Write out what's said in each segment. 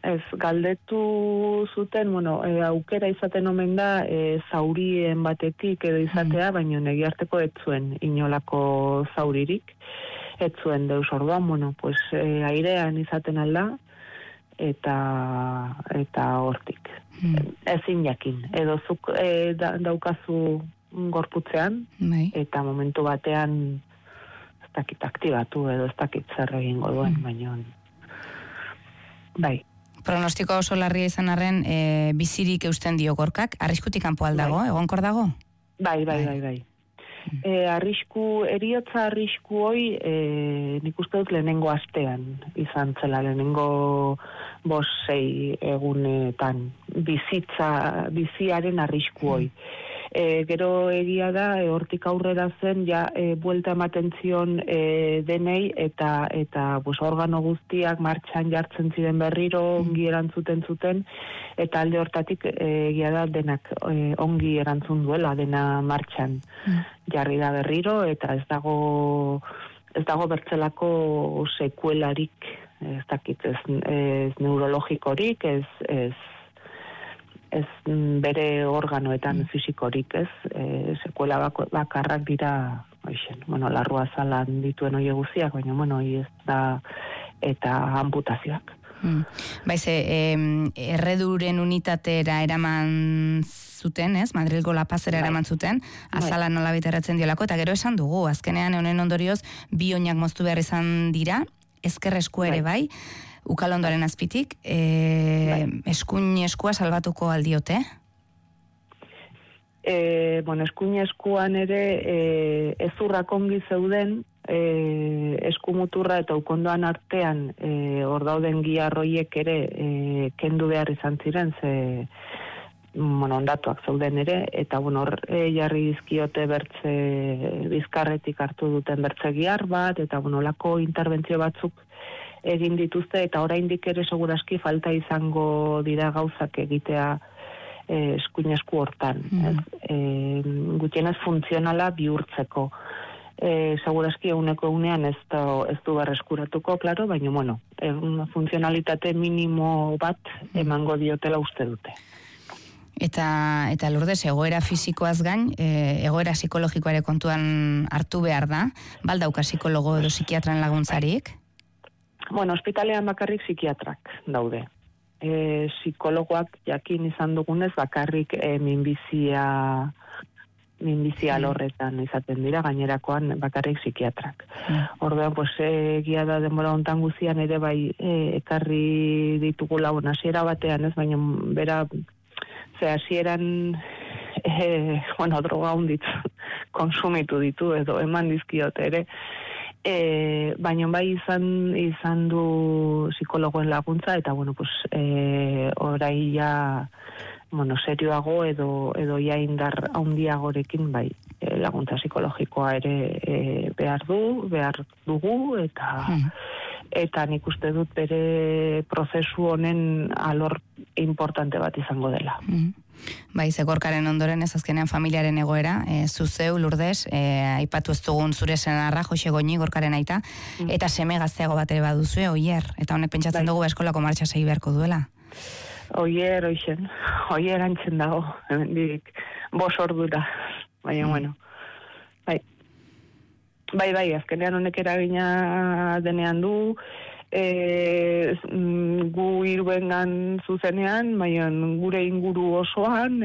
Ez, galdetu zuten, aukera izaten omen da, zaurien batetik edo izatea, baina egiarteko ez zuen inolako zauririk, ez zuen deus orduan, airean izaten alda, eta hortik. Ezin jakin, edo zuk daukazu gorputzean, eta momentu batean ez dakit aktibatu edo ez dakit zer egingo duen, baina bai. Pronostiko oso larria izan arren, bizirik eusten dio gorkak, arriskutik kanpo aldago, egonkor dago? Bai. Eriotza arrisku hoi, nik uste dut lehenengo astean izan zela, lehenengo 5-6 egunetan, biziaren arrisku hoi. Gero egia da, hortik aurrera zen, buelta ematen zion denei, eta organo guztiak martxan jartzen ziren berriro, ongi erantzuten zuten, eta alde hortatik egia da denak ongi erantzun duela, dena martxan jarri da berriro, eta ez dago bertzelako sekuelarik, ez dakit, ez neurologikorik, ez bere organoetan fisikorik, ez, sekuela bakarrak dira, larrua zalan dituen oie guziak, baina, ez da, eta amputazioak. Erreduren unitatera eraman zuten, ez? Madrilgo La Pazera eraman zuten, azala nola biterratzen diolako, eta gero esan dugu, azkenean honen ondorioz, bi oinak moztu behar izan dira, ezker esku ere bai, ukalondoaren azpitik, eskuin eskua salbatuko aldiote? Eskuin eskuan ere ezurrak ongi zeuden, eskumuturra eta ukondoan artean hor dauden giarroiek ere kendu behar izan ziren, ze ondatuak zeuden ere, eta hor jarri dizkiote bertze bizkarretik hartu duten bertze giar bat, eta olako interbentzio batzuk egin dituzte, eta oraindik ere seguraski falta izango dira gauzak egitea eskuin esku hortan. Gutienez funtzionala bihurtzeko. Seguraski eguneko egunean ez du berreskuratuko, klaro, baina, funtzionalitate minimo bat emango diotela uste dute. Eta Lourdes, egoera fisikoaz gain, egoera psikologikoa ere kontuan hartu behar da, baldauka psikologo edo psikiatran laguntzarik? Ospitalean bakarrik psikiatrak daude. Psikologoak jakin izan dugunez bakarrik minbizia alorretan izaten dira, gainerakoan bakarrik psikiatrak. Orduan, egia da denbora hontan guzian ere bai ekarri ditugula hasiera batean, ez, baina bera hasieran droga hundit konsumitu ditu edo eman dizkiote ere, baina bai izan du psikologoen laguntza, eta orai serioago edo indar handiagorekin bai laguntza psikologikoa ere behar dugu, eta nik uste dut bere prozesu honen alor importante bat izango dela. Bai, Gorkaren ondoren ez azkenean familiaren egoera, zuzeu, Lourdes, aipatu ez dugun zure senarra, Jose Goñi, Gorkaren aita, eta seme gazteago bat ere baduzue, Oier, eta honek pentsatzen dugu eskolako martxa segi beharko duela. Oier antzen dago, hemendik 5 ordura, baina, bai, azkenean honek eragina denean du, gu hiruengan zuzenean, baina gure inguru osoan,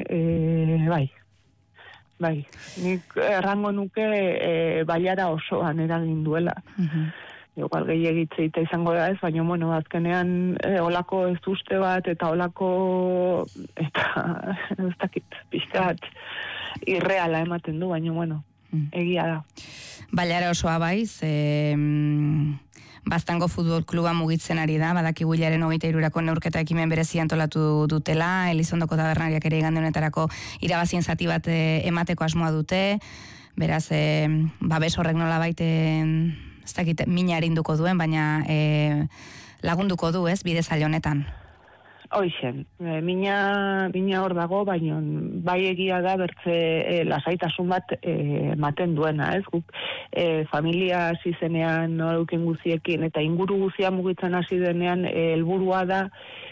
bai, nik errango nuke baiara osoan eragin duela. Igual gehiagitzeita izango da ez, baina, azkenean olako ez uste bat, eta olako, eta ez dakit, pixkat irreala ematen du, baina, egia da. Baiara osoa baiz, Baztango futbol kluba mugitzen ari da, badakigu hilaren 23rako neurketa ekimen berezi antolatu dutela, Elizondoko tabernariak ere igande honetarako irabazien zati bat emateko asmoa dute, beraz, babes horrek nolabait ez dakit mina erinduko duen, baina lagunduko du, ez, bide zail honetan. Hoixen, mina hor dago, baina bai egia da bertze lasaitasun bat ematen duena, ez? Guk familia hasi zenean euken guziekin eta inguru guzia mugitzen hasi denean helburua da